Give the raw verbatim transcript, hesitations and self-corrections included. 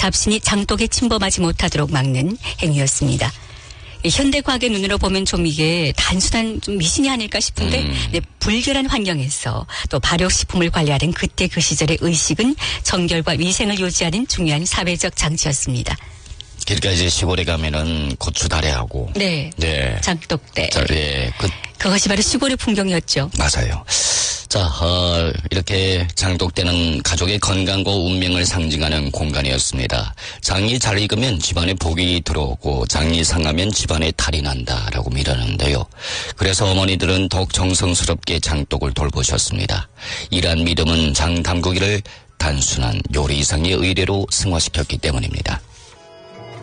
잡신이 장독에 침범하지 못하도록 막는 행위였습니다. 현대과학의 눈으로 보면 좀 이게 단순한 좀 미신이 아닐까 싶은데 음. 네, 불결한 환경에서 또 발효식품을 관리하는 그때 그 시절의 의식은 정결과 위생을 유지하는 중요한 사회적 장치였습니다. 그러니까 이제 시골에 가면은 고추 다래하고. 네. 네. 장독대. 자, 예. 그, 그것이 바로 시골의 풍경이었죠. 맞아요. 자, 어, 이렇게 장독대는 가족의 건강과 운명을 상징하는 공간이었습니다. 장이 잘 익으면 집안에 복이 들어오고 장이 상하면 집안에 탈이 난다라고 믿었는데요. 그래서 어머니들은 더욱 정성스럽게 장독을 돌보셨습니다. 이러한 믿음은 장 담그기를 단순한 요리 이상의 의례로 승화시켰기 때문입니다.